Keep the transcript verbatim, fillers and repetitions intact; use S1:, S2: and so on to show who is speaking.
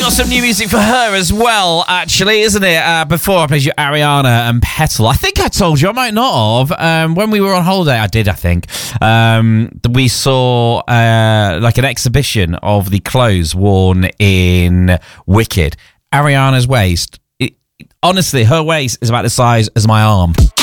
S1: got some new music for her as well, actually, isn't it? Uh, before I played you Ariana and Petal. I think I told you, I might not have. Um, when we were on holiday, I did, I think. Um, we saw uh, like an exhibition of the clothes worn in Wicked. Ariana's waist, it, honestly, her waist is about the size as my arm.